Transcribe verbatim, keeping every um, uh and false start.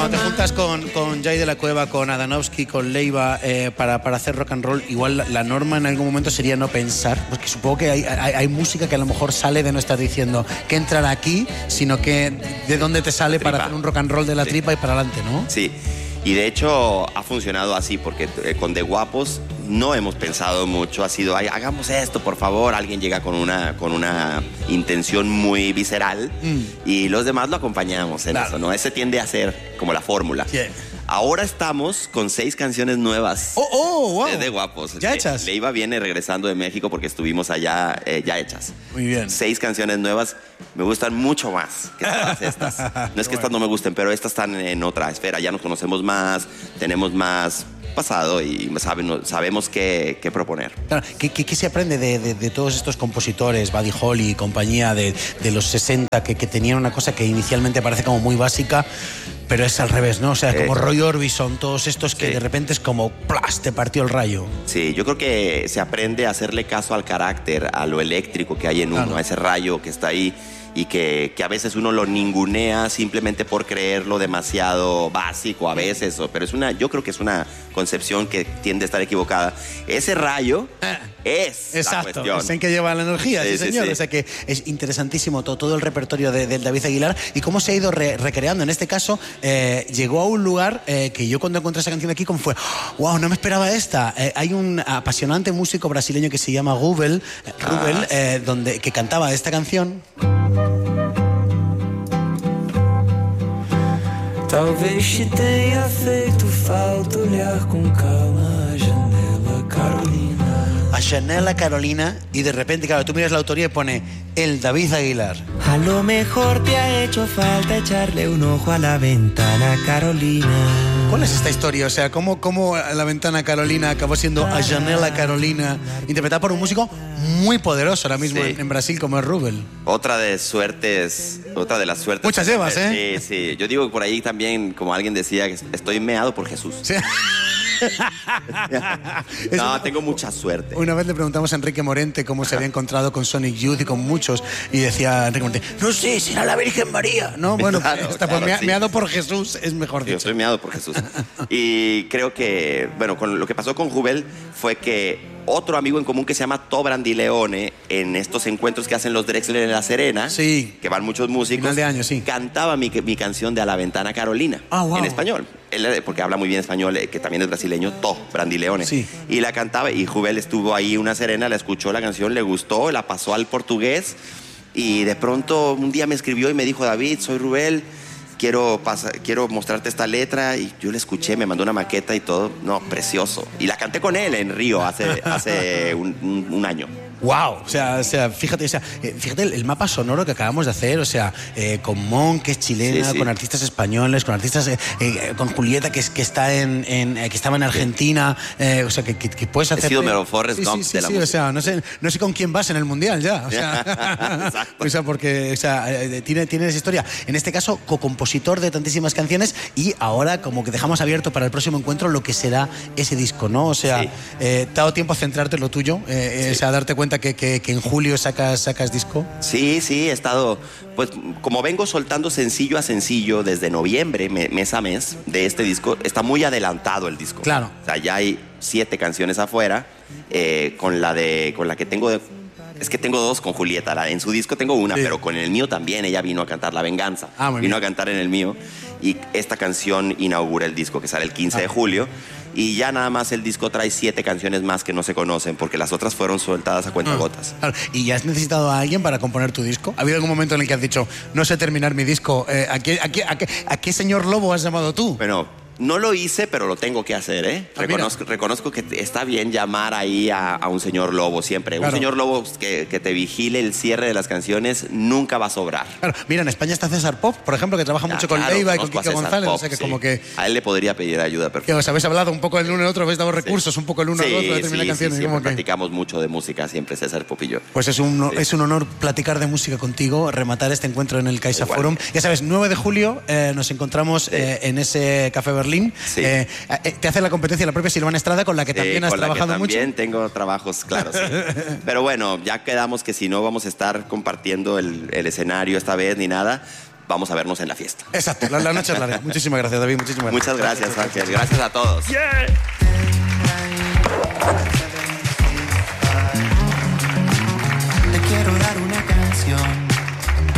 cuando te juntas con, con Jay de la Cueva, con Adanovsky, con Leiva, eh, para, para hacer rock and roll, igual la, la norma en algún momento sería no pensar, porque supongo que hay, hay, hay música que a lo mejor sale de no estar diciendo que entrar aquí, sino que de dónde te sale para hacer un rock and roll de la sí. tripa y para adelante, ¿no? Sí, y de hecho ha funcionado así, porque con De Guapos no hemos pensado mucho, ha sido, hagamos esto, por favor, alguien llega con una, con una intención muy visceral mm. y los demás lo acompañamos en claro. eso, ¿no? Ese tiende a ser como la fórmula. Yeah. Ahora estamos con seis canciones nuevas. ¡Oh, oh, wow! De, de Guapos. ¿Ya hechas? Leiva viene regresando de México porque estuvimos allá eh, ya hechas. Muy bien. Seis canciones nuevas. Me gustan mucho más que todas estas. No es que estas no me gusten, pero estas están en otra esfera. Ya nos conocemos más, tenemos más pasado y saben, sabemos qué, qué proponer. Claro, ¿qué, qué, ¿Qué se aprende de, de, de todos estos compositores, Buddy Holly y compañía de, de los sesenta, que, que tenían una cosa que inicialmente parece como muy básica, pero es al revés, ¿no? O sea, como eh, Roy Orbison, todos estos que sí. de repente es como ¡plas! Te partió el rayo. Sí, yo creo que se aprende a hacerle caso al carácter, a lo eléctrico que hay en uno, claro. a ese rayo que está ahí y que, que a veces uno lo ningunea simplemente por creerlo demasiado básico a veces, pero es una, yo creo que es una concepción que tiende a estar equivocada. Ese rayo eh, es exacto, la cuestión. es en que lleva la energía, sí, sí señor. Sí, sí. O sea que es interesantísimo todo, todo el repertorio de, de David Aguilar y cómo se ha ido re, recreando. En este caso, eh, llegó a un lugar eh, que yo cuando encontré esa canción aquí, como fue, wow, no me esperaba esta. Eh, hay un apasionante músico brasileño que se llama Rubel, eh, Rubel ah. eh, donde, que cantaba esta canción. Talvez te tenha feito falta olhar com calma a janela Carolina. A janela Carolina, y de repente, claro, tú miras la autoría y pone el David Aguilar. A lo mejor te ha hecho falta echarle un ojo a la ventana Carolina. ¿Cuál es esta historia? O sea, ¿cómo, cómo La Ventana Carolina acabó siendo A Janela Carolina, interpretada por un músico muy poderoso ahora mismo sí. en, en Brasil como es Rubel? Otra de suertes, otra de las suertes. Muchas llevas, ¿eh? Sí, sí. Yo digo por ahí también, como alguien decía, que estoy meado por Jesús. Sí. No, una, tengo mucha suerte. Una vez le preguntamos a Enrique Morente cómo se había encontrado con Sonic Youth y con muchos, y decía Enrique Morente, no sé, será la Virgen María. No, bueno, claro, está, claro, pues, sí. meado por Jesús es mejor dicho. Yo estoy meado por Jesús. Y creo que, bueno, con lo que pasó con Rubel fue que otro amigo en común que se llama To Brandileone, en estos encuentros que hacen los Drexler en La Serena, sí. que van muchos músicos, final de año, sí. cantaba mi, mi canción de A la Ventana Carolina, oh, wow. en español. Él, porque habla muy bien español, que también es brasileño, To Brandileone. Sí. Y la cantaba, y Rubel estuvo ahí una Serena, la escuchó la canción, le gustó, la pasó al portugués, y de pronto un día me escribió y me dijo, David, soy Rubel, quiero, pasar, quiero mostrarte esta letra, y yo la escuché, me mandó una maqueta y todo, no, precioso. Y la canté con él en Río hace, hace un, un, un año. Wow, o sea, o sea, fíjate, o sea, fíjate el, el mapa sonoro que acabamos de hacer, o sea, eh, con Mon, que es chilena, sí, sí. con artistas españoles, con artistas, eh, eh, con Julieta, que, es, que está en, en eh, que estaba en Argentina, eh, o sea, que, que, que puedes hacer. He sido Mero Forrest sí, Gump sí, sí, de la sí, música. O sea, no sé, no sé con quién vas en el mundial ya, o sea, o sea porque, o sea, eh, tiene, tiene esa historia. En este caso, co-compositor de tantísimas canciones y ahora como que dejamos abierto para el próximo encuentro lo que será ese disco, ¿no? O sea, sí. eh, te ha dado tiempo a centrarte en lo tuyo, eh, sí. o sea, a darte cuenta que, que, que en julio sacas, sacas disco. Sí, sí, he estado, pues como vengo soltando sencillo a sencillo desde noviembre, mes a mes, de este disco, está muy adelantado el disco. Claro. O sea, ya hay siete canciones afuera, eh, con la de, con la que tengo de, es que tengo dos con Julieta, la, en su disco tengo una, sí. pero con el mío también, ella vino a cantar La Venganza, ah, muy vino bien. a cantar en el mío, y esta canción inaugura el disco que sale el quince ah. de julio. Y ya nada más el disco trae siete canciones más que no se conocen, porque las otras fueron soltadas a cuentagotas. Claro. ¿Y ya has necesitado a alguien para componer tu disco? ¿Ha habido algún momento en el que has dicho, no sé terminar mi disco? Eh, ¿a, qué, a, qué, a, qué, ¿A qué señor Lobo has llamado tú? Bueno, no lo hice, pero lo tengo que hacer, ¿eh? Ah, reconozco, reconozco que está bien llamar ahí a, a un señor Lobo siempre. Claro. Un señor Lobo que, que te vigile el cierre de las canciones nunca va a sobrar. Claro. Mira, en España está César Pop, por ejemplo, que trabaja ya, mucho claro, con Leiva y con Quique González. Pop, o sea que sí. como que... A él le podría pedir ayuda, perfecto. Que os habéis hablado un poco el uno y el otro, habéis dado recursos, sí. un poco el uno sí, al otro, de determinadas sí, canciones. Sí, como que... que... platicamos mucho de música siempre, César Pop y yo. Pues es un, sí. es un honor platicar de música contigo, rematar este encuentro en el Caixa Forum. Ya sabes, nueve de julio eh, nos encontramos sí. eh, en ese Café Berlín. Sí. Eh, eh, te hace la competencia la propia Silvana Estrada, con la que sí, también has con trabajado la que mucho. También tengo trabajos, claro, sí. Pero bueno, ya quedamos que si no vamos a estar compartiendo el, el escenario esta vez ni nada. vamos a vernos en la fiesta. Exacto, la, la noche es larga. Muchísimas gracias, David. Muchísimas gracias. Muchas gracias, Ángel. Gracias a todos. Yeah.